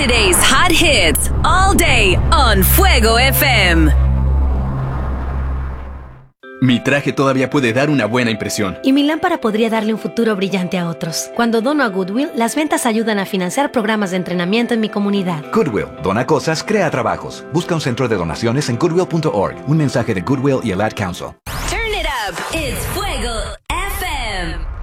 Today's hot hits all day on Fuego FM. Mi traje todavía puede dar una buena impresión. Y mi lámpara podría darle un futuro brillante a otros. Cuando dono a Goodwill, las ventas ayudan a financiar programas de entrenamiento en mi comunidad. Goodwill. Dona cosas, crea trabajos. Busca un centro de donaciones en goodwill.org. Un mensaje de Goodwill y el Ad Council. Turn it up. It's